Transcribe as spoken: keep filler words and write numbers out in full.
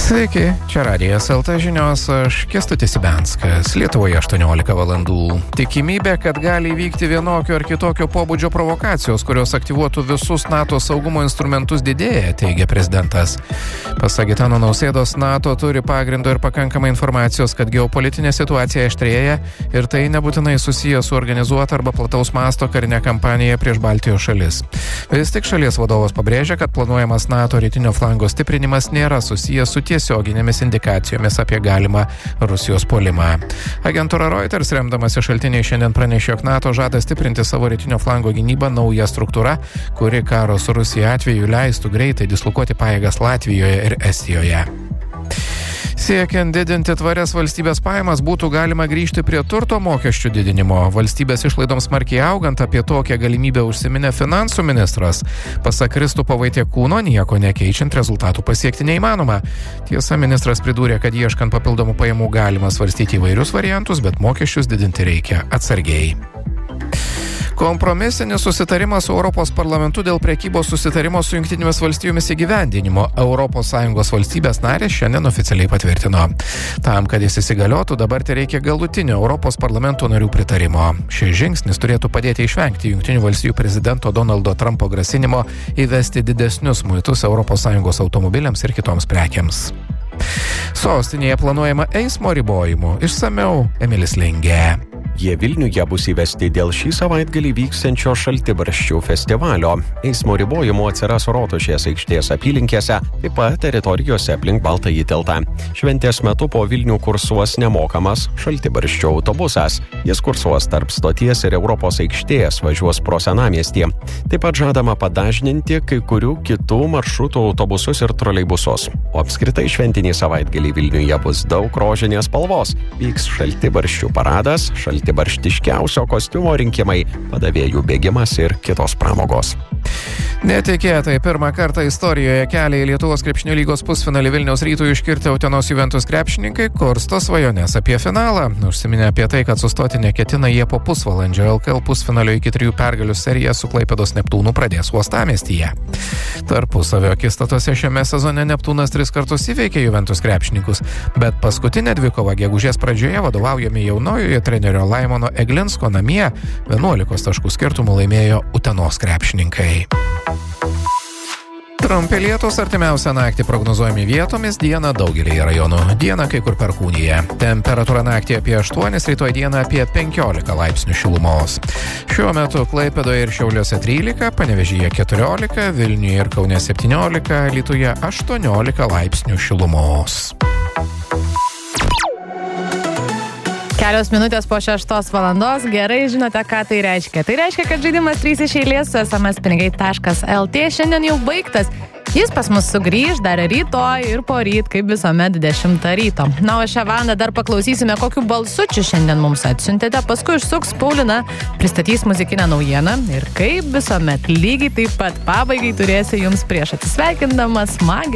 Sveiki, čia Radijas L T žinios, aš Kęstutis Ibenskas, Lietuvoje aštuoniolika valandų. Tikimybė, kad gali įvykti vienokio ar kitokio pobūdžio provokacijos, kurios aktyvuotų visus NATO saugumo instrumentus, didėja, teigia prezidentas. Pasak Gitano Nausėdos, NATO turi pagrindo ir pakankamai informacijos, kad geopolitinė situacija aštrėja ir tai nebūtinai susiję su organizuota arba plataus masto karinė kampanija prieš Baltijos šalis. Vis tik šalies vadovas pabrėžia, kad planuojamas NATO rytinio flango stiprinimas nėra susijęs su tiesioginėmis indikacijomis apie galimą Rusijos puolimą. Agentūra Reuters, remdamasi šaltiniai, šiandien pranešė, jog NATO žada stiprinti savo rytinio flango gynybą nauja struktūra, kuri karo su Rusija atveju leistų greitai dislokuoti pajėgas Latvijoje ir Estijoje. Siekiant didinti tvarias valstybės pajamas, būtų galima grįžti prie turto mokesčių didinimo. Valstybės išlaidoms smarkiai augant, apie tokią galimybę užsiminė finansų ministras. Pasak Kristupo Vaitiekūno, nieko nekeičiant rezultatų pasiekti neįmanoma. Tiesa, ministras pridūrė, kad ieškant papildomų pajamų galima svarstyti įvairius variantus, bet mokesčius didinti reikia atsargiai. Kompromisinis susitarimas su Europos parlamentu dėl prekybos susitarimo su Jungtinėmis valstijomis įgyvendinimo Europos Sąjungos valstybės narės šiandien oficialiai patvirtino. Tam, kad jis įsigaliotų, dabar tai reikia galutinio Europos parlamento narių pritarimo. Šis žingsnis turėtų padėti išvengti Jungtinių valstijų prezidento Donaldo Trumpo grasinimo įvesti didesnius muitus Europos Sąjungos automobiliams ir kitoms prekiams. Sostinėje planuojama eismo ribojimų. Išsamiau Emilis Lingė. Jie Vilniuje bus įvesti dėl šį savaitgalį vyksiančio Šaltibarščių festivalio. Eismo ribojimų atsiras Rotušės aikštės apylinkėse, taip pat teritorijose aplink Baltąjį tiltą. Šventės metu po Vilnių kursuos nemokamas Šaltibarščių autobusas. Jis kursuos tarp stoties ir Europos aikštės, važiuos pro senamiestį. Taip pat žadama padažninti kai kurių kitų maršrutų autobusus ir troleibusus. O apskritai šventinį savaitgalį Vilniuje bus daug rožinės spalvos. Vyks Šaltibarščių paradas, šaltibarštiškiausio kostiumo rinkimai, padavėjų bėgimas ir kitos pramogos. Netikėtai pirmą kartą istorijoje kelią į Lietuvos krepšinio lygos pusfinalį Vilniaus Rytui iškirtę Utenos Juventus krepšininkai kursto svajones apie finalą. Užsiminė apie tai, kad sustoti neketina jie po pusvalandžio. L K L pusfinalio iki trijų pergalių seriją su Klaipėdos Neptūnu pradės uostamiestyje. Tarpusavio akistatose šiame sezone Neptūnas tris kartus įveikė Juventus krepšininkus, bet paskutinę dvikovą gegužės pradžioje vadovaujami jaunojoje trenerio Laimono Eglinsko namie vienuolikos taškų skirtumų laimėjo Utenos krepšininkai. Trumpi lietūs artimiausią naktį prognozuojami vietomis, dieną daugelį rajonų. Dieną kai kur perkūnija. Temperatūra naktį apie aštuonis, rytoj dieną apie penkiolika laipsnių šilumos. Šiuo metu Klaipėdoje ir Šiauliuose trylika, Panevėžyje keturiolika, Vilniuje ir Kaune septyniolika, Alytuje aštuoniolika laipsnių šilumos. Kelios minutės po šeštos valandos. Gerai žinote, ką tai reiškia. Tai reiškia, kad žaidimas trys iš eilės su es em es pinigai taškas el tė šiandien jau baigtas. Jis pas mus sugrįž dar rytoj ir poryt, kaip visuomet dešimtą ryto. Na, o šią valandą dar paklausysime, kokiu balsučiu šiandien mums atsiuntėte. Paskui išsuks Paulina, pristatys muzikinę naujieną ir kaip visuomet lygiai taip pat pabaigai turėsiu jums prieš atsisveikindamas smagią